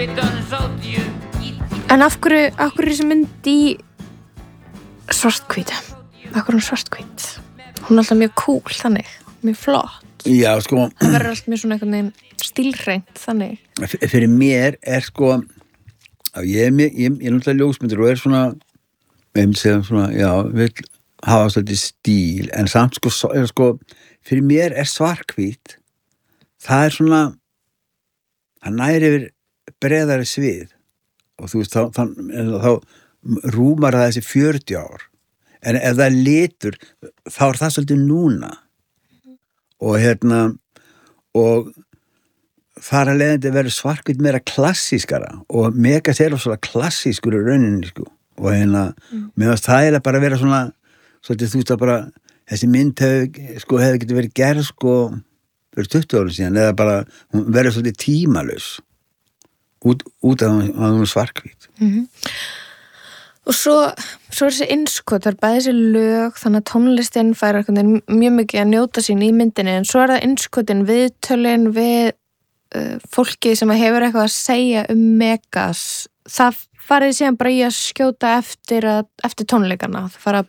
En af hverju er þessi mynd í svarthvítu? Af hverju er hún svarthvít? Hún er alltaf mjög cool þannig, mjög flott. Já, sko. Það verður alltaf mjög svona einhvern veginn stílhreint þannig. Fyrir mér sko, ég er náttúrulega ljósmyndur og svona, svona, já, vil hafa svolítið stíl, en samt sko, fyrir mér svarthvít, það svona, það næri yfir breiðari svið og þú veist, þá rúmar það þessi 40 ár. En ef það litur, þá það svolítið núna. Og og þar að leiðandi verður svarthvít meira klassískara og Megas svona klassískur í rauninni, sko. Og mér finnst það bara að vera svona, svolítið þú veist að bara, þessi mynd hefði getið verið gerð, sko, fyrir 20 ára síðan, eða bara, hún verður svolítið tímalaus. Út af hún svarthvít. Og svo þessi innskotar, bæði þessi lög, þannig að tónlistin fær mjög mikið að njóta sín í myndinni, en svo það innskotin viðtölin við fólki sem hefur eitthvað að segja Megas. Það farið síðan bara í að skjóta eftir tónleikana. Það fara